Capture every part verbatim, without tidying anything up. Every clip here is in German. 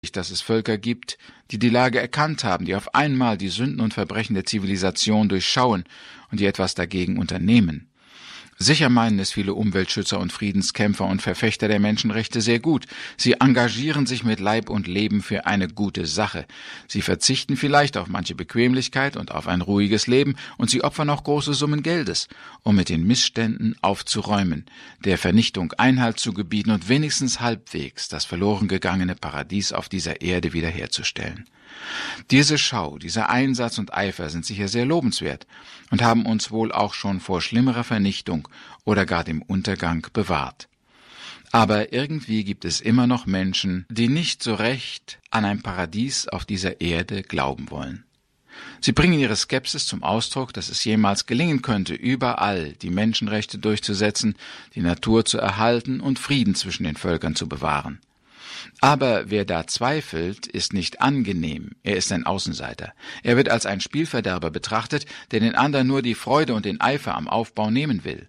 dass es Völker gibt, die die Lage erkannt haben, die auf einmal die Sünden und Verbrechen der Zivilisation durchschauen und die etwas dagegen unternehmen. Sicher meinen es viele Umweltschützer und Friedenskämpfer und Verfechter der Menschenrechte sehr gut. Sie engagieren sich mit Leib und Leben für eine gute Sache. Sie verzichten vielleicht auf manche Bequemlichkeit und auf ein ruhiges Leben, und sie opfern auch große Summen Geldes, um mit den Missständen aufzuräumen, der Vernichtung Einhalt zu gebieten und wenigstens halbwegs das verloren gegangene Paradies auf dieser Erde wiederherzustellen. Diese Schau, dieser Einsatz und Eifer sind sicher sehr lobenswert und haben uns wohl auch schon vor schlimmerer Vernichtung oder gar dem Untergang bewahrt. Aber irgendwie gibt es immer noch Menschen, die nicht so recht an ein Paradies auf dieser Erde glauben wollen. Sie bringen ihre Skepsis zum Ausdruck, dass es jemals gelingen könnte, überall die Menschenrechte durchzusetzen, die Natur zu erhalten und Frieden zwischen den Völkern zu bewahren. Aber wer da zweifelt, ist nicht angenehm, er ist ein Außenseiter. Er wird als ein Spielverderber betrachtet, der den anderen nur die Freude und den Eifer am Aufbau nehmen will.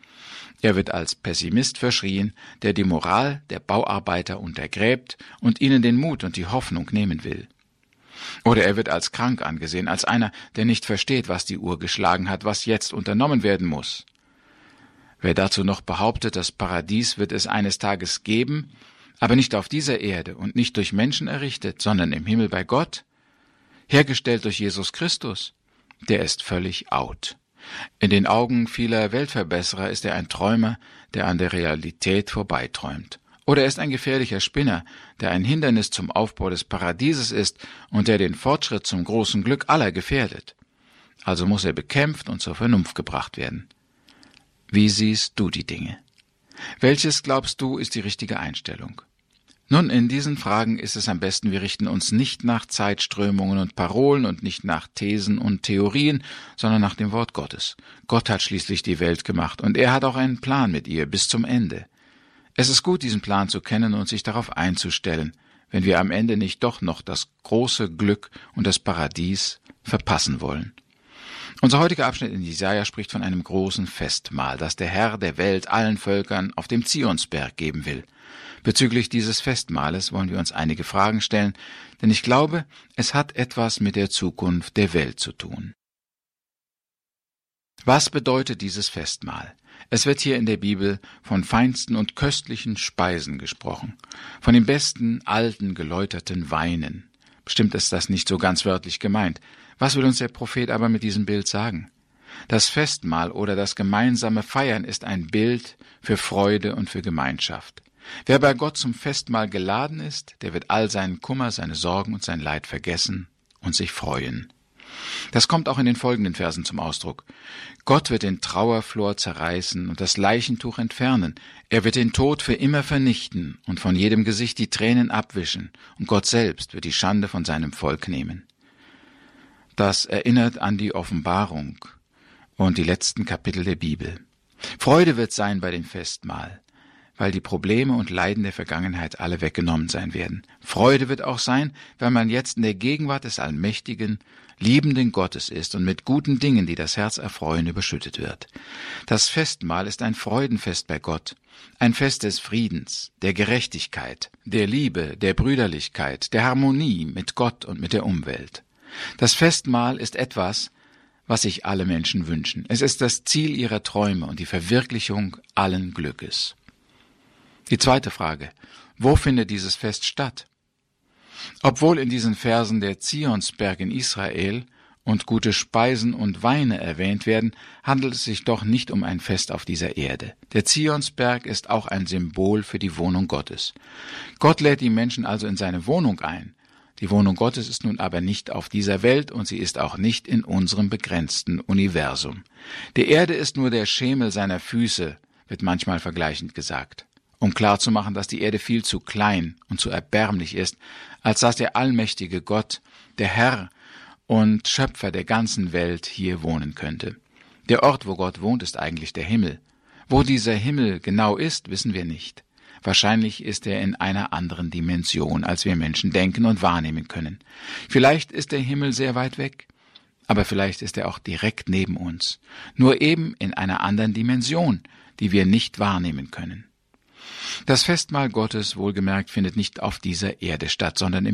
Er wird als Pessimist verschrien, der die Moral der Bauarbeiter untergräbt und ihnen den Mut und die Hoffnung nehmen will. Oder er wird als krank angesehen, als einer, der nicht versteht, was die Uhr geschlagen hat, was jetzt unternommen werden muss. Wer dazu noch behauptet, das Paradies wird es eines Tages geben, aber nicht auf dieser Erde und nicht durch Menschen errichtet, sondern im Himmel bei Gott, hergestellt durch Jesus Christus, der ist völlig out. In den Augen vieler Weltverbesserer ist er ein Träumer, der an der Realität vorbeiträumt. Oder er ist ein gefährlicher Spinner, der ein Hindernis zum Aufbau des Paradieses ist und der den Fortschritt zum großen Glück aller gefährdet. Also muss er bekämpft und zur Vernunft gebracht werden. Wie siehst du die Dinge? Welches, glaubst du, ist die richtige Einstellung? Nun, in diesen Fragen ist es am besten, wir richten uns nicht nach Zeitströmungen und Parolen und nicht nach Thesen und Theorien, sondern nach dem Wort Gottes. Gott hat schließlich die Welt gemacht und er hat auch einen Plan mit ihr bis zum Ende. Es ist gut, diesen Plan zu kennen und sich darauf einzustellen, wenn wir am Ende nicht doch noch das große Glück und das Paradies verpassen wollen. Unser heutiger Abschnitt in Jesaja spricht von einem großen Festmahl, das der Herr der Welt allen Völkern auf dem Zionsberg geben will. Bezüglich dieses Festmahles wollen wir uns einige Fragen stellen, denn ich glaube, es hat etwas mit der Zukunft der Welt zu tun. Was bedeutet dieses Festmahl? Es wird hier in der Bibel von feinsten und köstlichen Speisen gesprochen, von den besten, alten, geläuterten Weinen. Bestimmt ist das nicht so ganz wörtlich gemeint. Was will uns der Prophet aber mit diesem Bild sagen? Das Festmahl oder das gemeinsame Feiern ist ein Bild für Freude und für Gemeinschaft. Wer bei Gott zum Festmahl geladen ist, der wird all seinen Kummer, seine Sorgen und sein Leid vergessen und sich freuen. Das kommt auch in den folgenden Versen zum Ausdruck. Gott wird den Trauerflor zerreißen und das Leichentuch entfernen. Er wird den Tod für immer vernichten und von jedem Gesicht die Tränen abwischen. Und Gott selbst wird die Schande von seinem Volk nehmen. Das erinnert an die Offenbarung und die letzten Kapitel der Bibel. Freude wird sein bei dem Festmahl, weil die Probleme und Leiden der Vergangenheit alle weggenommen sein werden. Freude wird auch sein, weil man jetzt in der Gegenwart des allmächtigen, liebenden Gottes ist und mit guten Dingen, die das Herz erfreuen, überschüttet wird. Das Festmahl ist ein Freudenfest bei Gott, ein Fest des Friedens, der Gerechtigkeit, der Liebe, der Brüderlichkeit, der Harmonie mit Gott und mit der Umwelt. Das Festmahl ist etwas, was sich alle Menschen wünschen. Es ist das Ziel ihrer Träume und die Verwirklichung allen Glückes. Die zweite Frage: Wo findet dieses Fest statt? Obwohl in diesen Versen der Zionsberg in Israel und gute Speisen und Weine erwähnt werden, handelt es sich doch nicht um ein Fest auf dieser Erde. Der Zionsberg ist auch ein Symbol für die Wohnung Gottes. Gott lädt die Menschen also in seine Wohnung ein. Die Wohnung Gottes ist nun aber nicht auf dieser Welt und sie ist auch nicht in unserem begrenzten Universum. Die Erde ist nur der Schemel seiner Füße, wird manchmal vergleichend gesagt, um klarzumachen, dass die Erde viel zu klein und zu erbärmlich ist, als dass der allmächtige Gott, der Herr und Schöpfer der ganzen Welt hier wohnen könnte. Der Ort, wo Gott wohnt, ist eigentlich der Himmel. Wo dieser Himmel genau ist, wissen wir nicht. Wahrscheinlich ist er in einer anderen Dimension, als wir Menschen denken und wahrnehmen können. Vielleicht ist der Himmel sehr weit weg, aber vielleicht ist er auch direkt neben uns, nur eben in einer anderen Dimension, die wir nicht wahrnehmen können. Das Festmahl Gottes, wohlgemerkt, findet nicht auf dieser Erde statt, sondern